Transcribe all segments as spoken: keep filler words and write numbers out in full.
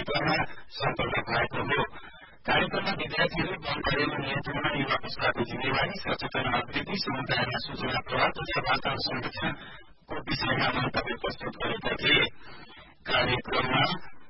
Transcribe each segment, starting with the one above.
नेतृत्वमा सम्पन्न भएको हो। कार्यक्रममा विद्यार्थीहरू वन कार्यालय नियन्त्रणमा युवा पुस्ताको जिम्मेवारी, सचेतना आवृत्ति, समुदायमा सूचना प्रवाह तथा वातावरण संरक्षणको विषयमा मन्तव्य प्रस्तुत गरेका थिए। कार्यक्रममा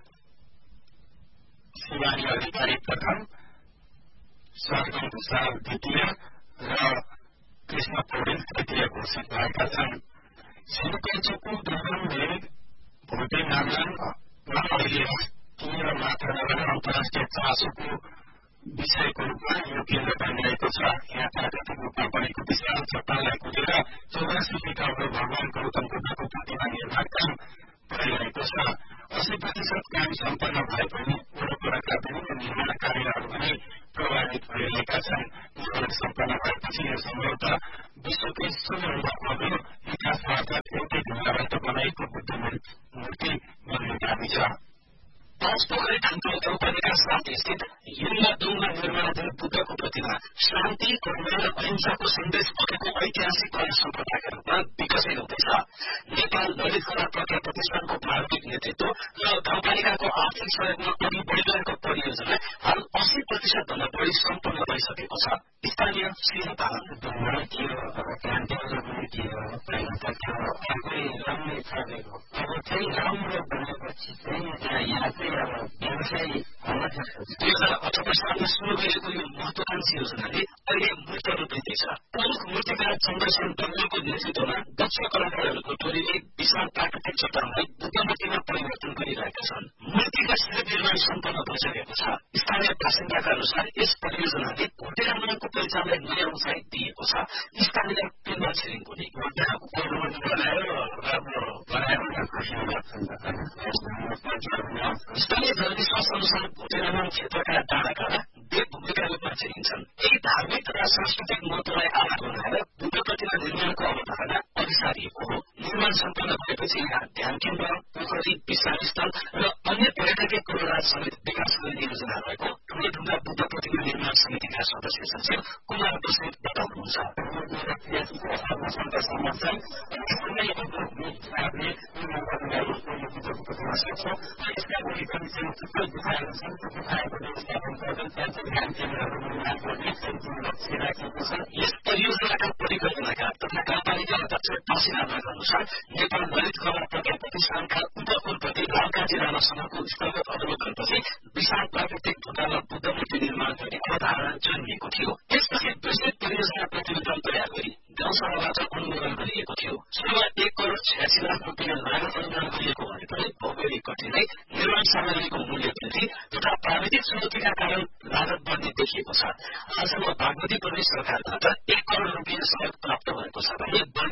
शिवानी अधिकारी प्रथम, स्वर्गम भूषाल द्वितीय र कृष्ण पौडेल तृतीय घोषित भएका छन्। सिन्धुपाल्चोकको दुर्गम भेग भोटे नामलाङमा अहिले राष्ट्रिय मात्र नभएर अन्तर्राष्ट्रिय चासोको विषयको रूपमा यो केन्द्र बनिरहेको छ। यहाँ प्राकृतिक रूपमा बनेको विशाल चट्टानलाई कुदेर चौरासी मिटरको भगवान गौतम बुद्धको प्रतिमा निर्माण काम भइरहेको छ। अस्सी प्रतिशत काम सम्पन्न भए पनि वरपरका विभिन्न निर्माण कार्यहरू भने प्रभावित भइरहेका छन्। निर्माण सम्पन्न भएपछि यो सम्भवतः विश्वकै सबैभन्दा अग्लो इतिहासबाट एउटै ढुङ्गाबाट बनाइएको बुद्ध मूर्ति बन्ने दाबी छ। पाँचपोखरी ठुलो गाउँपालिका सात स्थित युम्ला डुङमा निर्माणाधीन बुद्धको प्रतिमा शान्ति, करुणा र अहिंसाको सन्देश बोकेको ऐतिहासिक कला सम्पदाका रूपमा विकसित हुँदैछ। नेपाल ललित कला प्रज्ञा प्रतिष्ठानको प्रारम्भिक नेतृत्व र गाउँपालिकाको आर्थिक सहयोगमा अघि बढ़िरहेको परियोजना हाल अस्सी प्रतिशत भन्दा बढ़ी सम्पन्न भइसकेको छ। स्थानीय सिंह पालन थियो, अब क्रान्तिको पनि थियो, पहिला त थियो आफै राम्रै चलेको, अब चाहिँ राम्रो बनेपछि चाहिँ यहाँ चाहिँ अब व्यवसाय दुई हजार अठहत्तर सालमा शुरू गरिएको यो महत्वाकांक्षी योजनाले अहिले मूर्त रूप लिँदैछ। प्रमुख मूर्तिकार चन्द्रसेन डल्लाको नेतृत्वमा दक्ष कलाकारहरूको टोलीले विशाल प्राकृतिक चट्टानलाई बुद्ध मूर्तिमा परिवर्तन गरिरहेका छन्। मूर्तिका शिल्प निर्माण सम्पन्न भइसकेको छ। स्थानीय बासिन्दाका अनुसार यस परियोजनाले भोटे नामलाङको पहिचानलाई नयाँ उचाइ दिएको छ। स्थानीय पेम्बा छिरिङकोले स्थानीय जनविश्वास अनुसार भोटे नामलाङ क्षेत्रका डाँडाकाँडा देव भूमिका रूपमा चिनिन्छन्। यही धार्मिक तथा सांस्कृतिक महत्वलाई आधार बनाएर बुद्ध प्रतिमा निर्माणको अवधारणा अघि सारिएको हो। निर्माण सम्पन्न भएपछि यहाँ ध्यान केन्द्र, पोखरी, विश्राम स्थल र अन्य पर्यटकीय कुरोराज समेत विकास गर्ने योजना रहेको ठूलो ढुङ्गा बुद्ध प्रतिमा निर्माण समितिका सदस्य सचिव कुमार बस्नेत बताउनुहुन्छ। यस परियोजनाका परिकल्पनाकार तथा गाउँपालिका अध्यक्ष टासी लामाका अनुसार नेपाल ललित कला प्रज्ञा प्रतिष्ठानका उपकुलपति लालकाजी राणासँगको स्थलगत अवलोकनपछि विशाल प्राकृतिक ढुङ्गामा बुद्ध मूर्ति निर्माण गर्ने अवधारणा जन्मिएको थियो। त्यसपछि विस्तृत परियोजना प्रतिवेदन तयार गरी गाउँसभाबाट अनुमोदन गरिएको थियो। सुरुमा एक करोड़ छयासी लाख रुपियाँ लागत अनुमान गरिएको भने पनि भौगोलिक कठिनाई, निर्माण सामग्रीको मूल्य वृद्धि तथा प्राविधिक चुनौतीका कारण लागत बढ्ने देखिएको छ। आजसम्म बागमती प्रदेश सरकारबाट एक करोड़ रुपियाँ सहयोग प्राप्त भएको छ भने